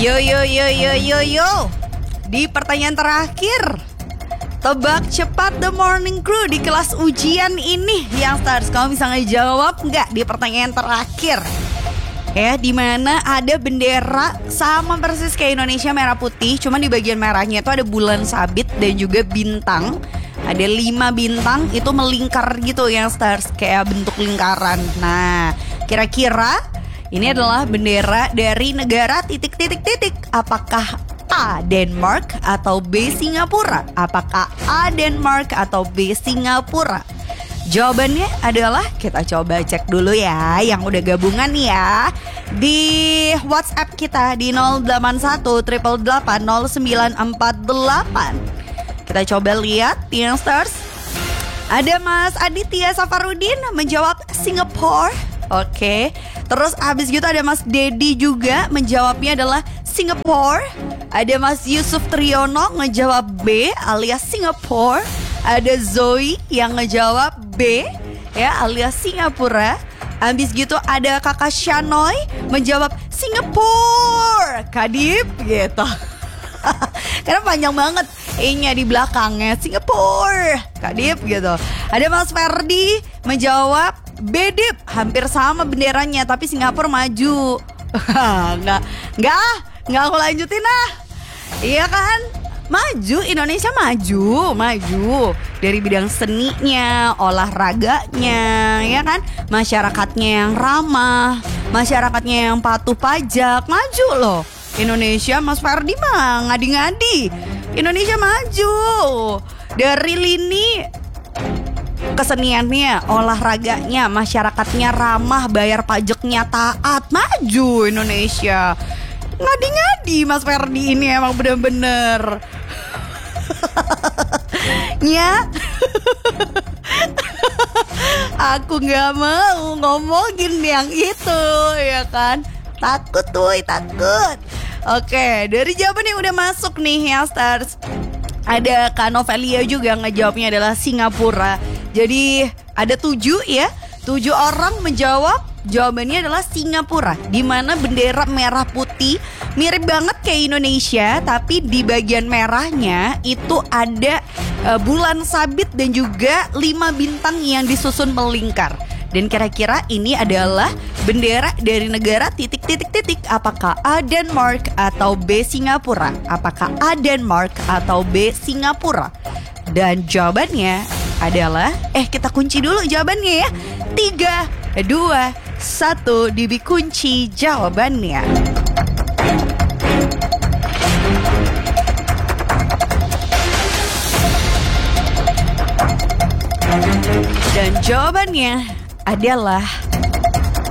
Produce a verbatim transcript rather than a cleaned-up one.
Yo yo yo yo yo yo. Di pertanyaan terakhir, tebak cepat The Morning Crew di kelas ujian ini. Yang stars, kamu bisa ngejawab nggak di pertanyaan terakhir? Ya, di mana ada bendera sama persis kayak Indonesia merah putih, cuma di bagian merahnya itu ada bulan sabit dan juga bintang. Ada lima bintang itu melingkar gitu yang stars, kayak bentuk lingkaran. Nah, kira-kira ini adalah bendera dari negara titik-titik-titik. Apakah A. Denmark atau B. Singapura? Apakah A. Denmark atau B. Singapura? Jawabannya adalah, kita coba cek dulu ya yang udah gabungan ya di WhatsApp kita di nol delapan satu delapan delapan nol sembilan empat delapan. Kita coba lihat yang stars. Ada Mas Aditya Safarudin menjawab Singapore. Oke. Terus abis gitu ada Mas Dedi juga menjawabnya adalah Singapore. Ada Mas Yusuf Triyono ngejawab B alias Singapore. Ada Zoe yang ngejawab B ya alias Singapura. Abis gitu ada Kakak Shanoy menjawab Singapore. Kadip gitu. Karena panjang banget E-nya di belakangnya, Singapore, Kadip gitu. Ada Mas Ferdi menjawab B-Dip, hampir sama benderanya tapi Singapura maju. Nggak, nggak, nggak aku lanjutin ah. Iya kan? Maju, Indonesia maju, maju dari bidang seninya, olahraganya, ya kan? Masyarakatnya yang ramah, masyarakatnya yang patuh pajak, maju loh. Indonesia, Mas Fardi mah ngadi-ngadi. Indonesia maju dari lini keseniannya, olahraganya, masyarakatnya ramah, bayar pajaknya taat, maju Indonesia. Ngadi-ngadi Mas Ferdi ini emang bener-bener nya. Aku gak mau ngomongin yang itu, ya kan? Takut tuh, takut. Oke, dari jawaban yang udah masuk nih ya stars, ada Kak Novelia juga ngejawabnya adalah Singapura. Jadi ada tujuh ya, tujuh orang menjawab jawabannya adalah Singapura, di mana bendera merah putih mirip banget kayak Indonesia, tapi di bagian merahnya itu ada uh, bulan sabit dan juga lima bintang yang disusun melingkar. Dan kira-kira ini adalah bendera dari negara titik-titik-titik. Apakah A. Denmark atau B. Singapura? Apakah A. Denmark atau B. Singapura? Dan jawabannya adalah, eh kita kunci dulu jawabannya ya. Tiga, dua, satu, Dibi kunci jawabannya. Dan jawabannya adalah